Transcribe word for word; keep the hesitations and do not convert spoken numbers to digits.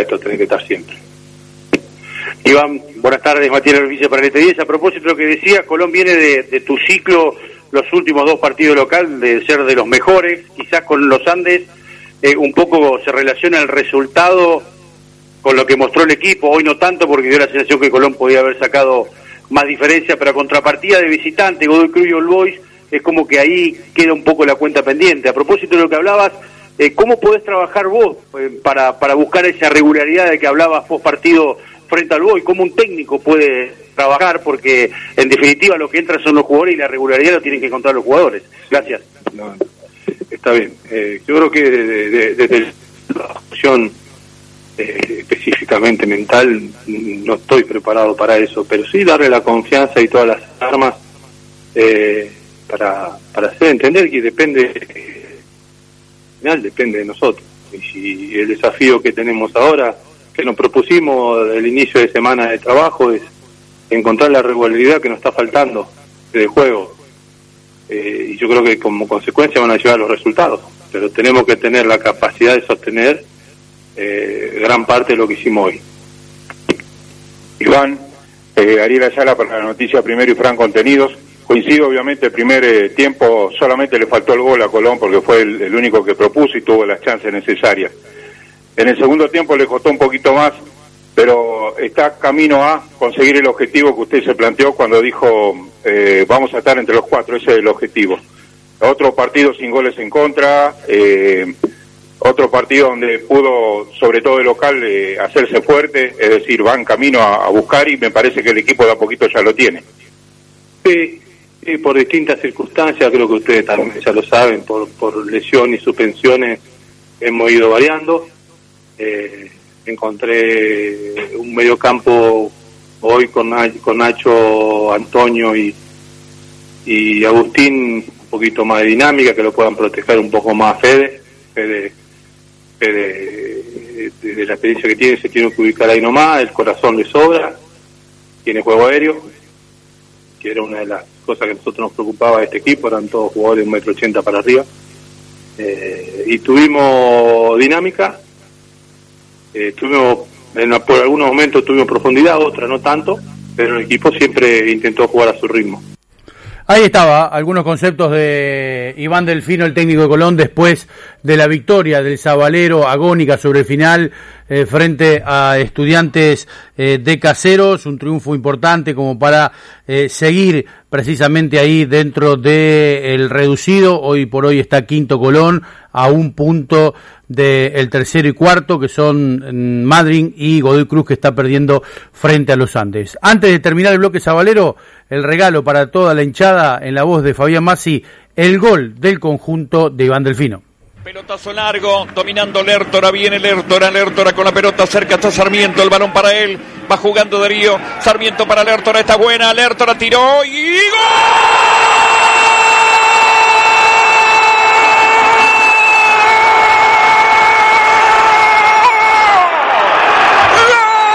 esto tenés que estar siempre. Iván, buenas tardes, Matías Orbicia para el Este diez. A propósito de lo que decía, Colón viene de, de tu ciclo, los últimos dos partidos local, de ser de los mejores, quizás con los Andes, eh, un poco se relaciona el resultado con lo que mostró el equipo, hoy no tanto porque dio la sensación que Colón podía haber sacado más diferencia, pero a contrapartida de visitante, Godoy Cruz y All Boys, es como que ahí queda un poco la cuenta pendiente. A propósito de lo que hablabas, eh, ¿cómo podés trabajar vos eh, para, para buscar esa regularidad de que hablabas post partido frente al Boys? ¿Cómo un técnico puede trabajar? Porque en definitiva lo que entra son los jugadores y la regularidad lo tienen que encontrar los jugadores. Gracias. No, está bien. Eh, yo creo que desde, desde la opción eh, específicamente mental no estoy preparado para eso, pero sí darle la confianza y todas las armas eh, para, para hacer entender que depende, eh, final depende de nosotros. Y si el desafío que tenemos ahora, que nos propusimos el inicio de semana de trabajo, es encontrar la regularidad que nos está faltando del juego, eh, y yo creo que como consecuencia van a llevar los resultados, pero tenemos que tener la capacidad de sostener eh, gran parte de lo que hicimos hoy. Iván, eh, Ariel Ayala para la noticia Primero y Fran Contenidos. Coincido, obviamente, el primer eh, tiempo solamente le faltó el gol a Colón porque fue el, el único que propuso y tuvo las chances necesarias. En el segundo tiempo le costó un poquito más, pero está camino a conseguir el objetivo que usted se planteó cuando dijo eh, vamos a estar entre los cuatro, ese es el objetivo. Otro partido sin goles en contra, eh, otro partido donde pudo, sobre todo de local, eh, hacerse fuerte, es decir, va en camino a, a buscar y me parece que el equipo de a poquito ya lo tiene. Sí, sí, por distintas circunstancias, creo que ustedes también ya lo saben, por, por lesión y suspensiones hemos ido variando. Eh, encontré un mediocampo hoy con, con Nacho, Antonio y, y Agustín un poquito más de dinámica, que lo puedan proteger un poco más Fede. Fede, Fede de, de la experiencia que tiene, se tiene que ubicar ahí nomás, el corazón le sobra, tiene juego aéreo, que era una de las cosas que a nosotros nos preocupaba de este equipo, eran todos jugadores de un metro ochenta para arriba, eh, y tuvimos dinámica. Eh, tuvimos, en, por algunos momentos tuvimos profundidad, otras no tanto, pero el equipo siempre intentó jugar a su ritmo. Ahí estaba, algunos conceptos de Iván Delfino, el técnico de Colón, después de la victoria del Sabalero agónica sobre el final eh, frente a Estudiantes eh, de Caseros, un triunfo importante como para eh, seguir precisamente ahí dentro del reducido. Hoy por hoy está quinto Colón, a un punto del tercero y cuarto, que son Madryn y Godoy Cruz, que está perdiendo frente a los Andes. Antes de terminar el bloque sabalero, el regalo para toda la hinchada, en la voz de Fabián Massi, el gol del conjunto de Iván Delfino. Pelotazo largo, dominando Lertora, viene Lertora, Lertora con la pelota cerca, está Sarmiento, el balón para él, va jugando Darío, Sarmiento para Lertora, está buena, Lertora tiró y ¡gol!